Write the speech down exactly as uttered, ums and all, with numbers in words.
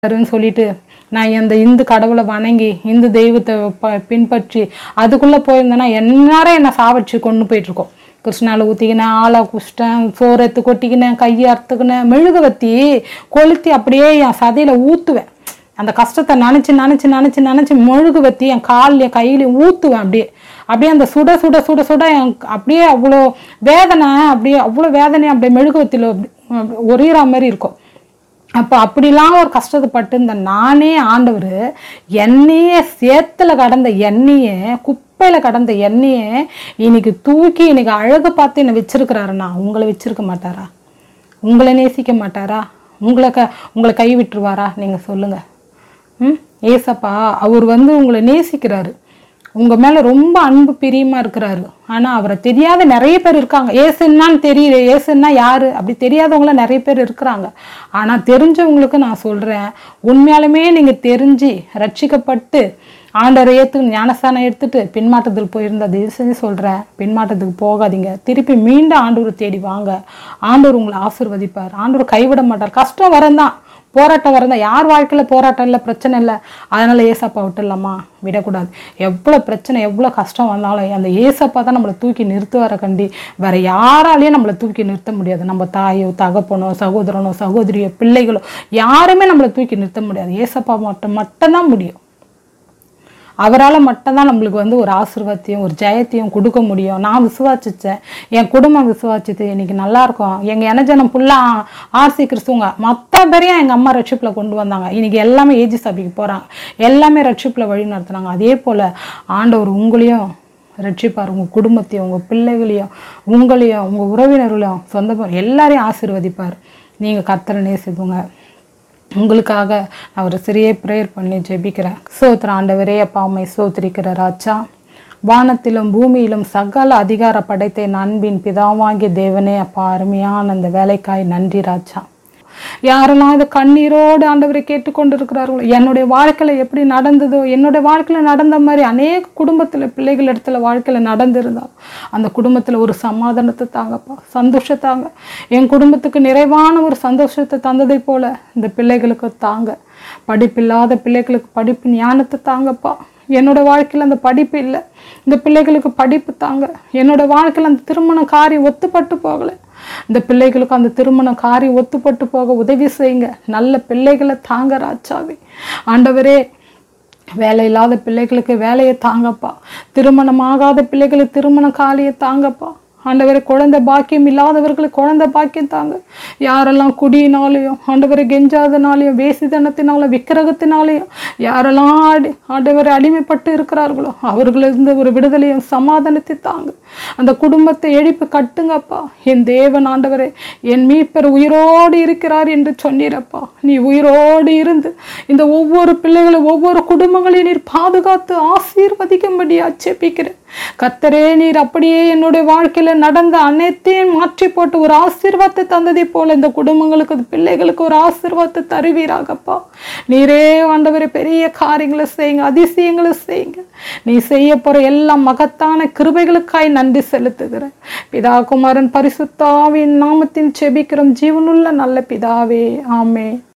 சொல்லிட்டு நான் அந்த இந்து கடவுளை வணங்கி இந்து தெய்வத்தை ப பின்பற்றி அதுக்குள்ளே போயிருந்தேன்னா எந்நேரம் என்னை சாவடிச்சு கொண்டு போயிட்டுருக்கோம். கிருஷ்ணாவில் ஊற்றிக்கினேன், ஆளை குச்சிட்டேன், சோறு எடுத்து கொட்டிக்கினேன், கையை அறுத்துக்கினேன், மெழுகுவத்தி கொளுத்தி அப்படியே என் சதையில் ஊற்றுவேன். அந்த கஷ்டத்தை நினச்சி நினச்சி நினச்சி நினச்சி மெழுகுவத்தி என் காலில் கையிலையும் ஊற்றுவேன். அப்படியே அப்படியே அந்த சுட சுட சுட சுட என் அப்படியே அவ்வளோ வேதனை, அப்படியே அவ்வளோ வேதனை அப்படியே மெழுகுவத்தியில் ஒரீற மாதிரி இருக்கும். அப்போ அப்படிலாம் ஒரு கஷ்டத்தை பட்டு இந்த நானே ஆண்டவர் எண்ணெயே சேத்துல கடந்த எண்ணெயே குப்பையில் கடந்த எண்ணெயே இன்னைக்கு தூக்கி இன்னைக்கு அழகு பார்த்து என்னை வச்சிருக்கிறாருண்ணா. உங்களை வச்சிருக்க மாட்டாரா? உங்களை நேசிக்க மாட்டாரா? உங்களை க உங்களை கை விட்டுருவாரா? நீங்கள் சொல்லுங்கள். ம் ஏசப்பா அவர் வந்து உங்களை நேசிக்கிறாரு, உங்கள் மேலே ரொம்ப அன்பு பிரியமாக இருக்கிறாரு. ஆனால் அவரை தெரியாத நிறைய பேர் இருக்காங்க. ஏசுன்னான்னு தெரியல, ஏசுன்னா யார் அப்படி தெரியாதவங்களாம் நிறைய பேர் இருக்கிறாங்க. ஆனால் தெரிஞ்சவங்களுக்கு நான் சொல்கிறேன், உண்மையாலுமே நீங்கள் தெரிஞ்சு ரட்சிக்கப்பட்டு ஆண்டவரை ஏற்று ஞானஸ்தானம் எடுத்துட்டு பின்மாற்றத்துக்கு போயிருந்தா தயவு செஞ்சு சொல்கிறேன், பின்மாற்றத்துக்கு போகாதீங்க. திருப்பி மீண்டும் ஆண்டவர் தேடி வாங்க. ஆண்டவர் உங்களை ஆசீர்வதிப்பார். ஆண்டவர் கைவிட மாட்டார். கஷ்டம் வரந்தான், போராட்டம் வரந்தா, யார் வாழ்க்கையில் போராட்டம் இல்லை, பிரச்சனை இல்லை, அதனால் ஏசப்பா விட்டுடலாமா? விடக்கூடாது. எவ்வளோ பிரச்சனை எவ்வளோ கஷ்டம் வந்தாலும் அந்த ஏசப்பா தான் நம்மளை தூக்கி நிறுத்துவார கண்டி வேற யாராலையும் நம்மளை தூக்கி நிறுத்த முடியாது. நம்ம தாயோ தகப்பனோ சகோதரனோ சகோதரியோ பிள்ளைகளோ யாருமே நம்மளை தூக்கி நிறுத்த முடியாது. ஏசப்பா மட்டும் மட்டும்தான் முடியும். அவரால் மட்டும்தான் நம்மளுக்கு வந்து ஒரு ஆசீர்வாதத்தையும் ஒரு ஜெயத்தையும் கொடுக்க முடியும். நான் விசுவாசித்தேன், என் குடும்பம் விசுவாசித்து இன்னைக்கு நல்லா இருக்கும். எங்கள் இனஜனம் ஃபுல்லாக ஆர்சி கிறிஸ்துவங்க மொத்த பேரையும் எங்கள் அம்மா ரட்சிப்பில் கொண்டு வந்தாங்க. இன்னைக்கு எல்லாமே ஏஜி சபைக்கு போகிறாங்க, எல்லாமே ரட்சிப்பில் வழி நடத்துனாங்க. அதே போல் ஆண்டவர் உங்களையும் ரட்சிப்பார், உங்கள் குடும்பத்தையும் உங்கள் பிள்ளைகளையும் உங்களையும் உங்கள் உறவினர்களையும் சொந்த எல்லாரையும் ஆசீர்வதிப்பார். நீங்கள் கர்த்தரை நேசிப்போங்க. உங்களுக்காக நான் ஒரு சிறிய ப்ரேயர் பண்ணி ஜெபிக்கிறேன். சோத்திர ஆண்டவரே, அப்பா உம்மை சோத்திரிக்கிற ராஜா, வானத்திலும் பூமியிலும் சகல அதிகார படைத்த அன்பின் பிதாவாகிய தேவனே, அப்பா அருமையான அந்த வேலைக்காய் நன்றி ராஜா. யாரெல்லாம் இதை கண்ணீரோடு ஆண்டவரை கேட்டுக்கொண்டு இருக்கிறார்களோ, என்னுடைய வாழ்க்கையில் எப்படி நடந்ததோ என்னுடைய வாழ்க்கையில் நடந்த மாதிரி அநேக குடும்பத்தில் பிள்ளைகள் இடத்துல வாழ்க்கையில் நடந்திருந்தால் அந்த குடும்பத்தில் ஒரு சமாதானத்தை தாங்கப்பா, சந்தோஷத்தாங்க. என் குடும்பத்துக்கு நிறைவான ஒரு சந்தோஷத்தை தந்ததை போல இந்த பிள்ளைகளுக்கு தாங்க. படிப்பில்லாத பிள்ளைகளுக்கு படிப்பு ஞானத்தை தாங்கப்பா. என்னோட வாழ்க்கையில் அந்த படிப்பு இல்லை, இந்த பிள்ளைகளுக்கு படிப்பு தாங்க. என்னோட வாழ்க்கையில் அந்த திருமண காரியம் ஒத்துப்பட்டு போகலை, இந்த பிள்ளைகளுக்கு அந்த திருமண காரியம் ஒத்துப்பட்டு போக உதவி செய்யுங்க. நல்ல பிள்ளைகளை தாங்க ராஜாவே. ஆண்டவரே, வேலை இல்லாத பிள்ளைகளுக்கு வேலையை தாங்கப்பா. திருமணமாகாத பிள்ளைகளுக்கு திருமண காலியை தாங்கப்பா. ஆண்டவரை, குழந்தை பாக்கியம் இல்லாதவர்களுக்கு குழந்தை பாக்கியம் தாங்க. யாரெல்லாம் குடியினாலையும் ஆண்டவரை கெஞ்சாதனாலையும் வேசிதனத்தினாலும் விக்கிரகத்தினாலையும் யாரெல்லாம் ஆடி ஆண்டவரை அடிமைப்பட்டு இருக்கிறார்களோ அவர்களிருந்து ஒரு விடுதலையும் சமாதானத்தை தாங்க. அந்த குடும்பத்தை எழுப்பி கட்டுங்கப்பா. என் தேவன் ஆண்டவரே, என் மீட்பர் உயிரோடு இருக்கிறார் என்று சொன்னீரப்பா. நீ உயிரோடு இருந்து இந்த ஒவ்வொரு பிள்ளைகளும் ஒவ்வொரு குடும்பங்களையும் நீர் பாதுகாத்து ஆசீர்வதிக்கும்படியா ஜெபிக்கிறேன். கர்த்தரே, நீர் அப்படியே என்னுடைய வாழ்க்கையில நடந்த அனைத்தையும் மாற்றி போட்டு ஒரு ஆசீர்வாதத்தை தந்ததை போல இந்த குடும்பங்களுக்கு பிள்ளைகளுக்கு ஒரு ஆசீர்வாதத்தை தருவீராகப்பா. நீரே ஆண்டவரே பெரிய காரியங்களை செய்யுங்க, அதிசயங்களை செய்யுங்க. நீ செய்ய போற எல்லா மகத்தான கிருபைகளுக்காய் நன்றி செலுத்துகிறேன். பிதா குமாரன் பரிசுத்த ஆவியின் நாமத்தில் ஜெபிக்கிறோம் ஜீவனுள்ள நல்ல பிதாவே, ஆமென்.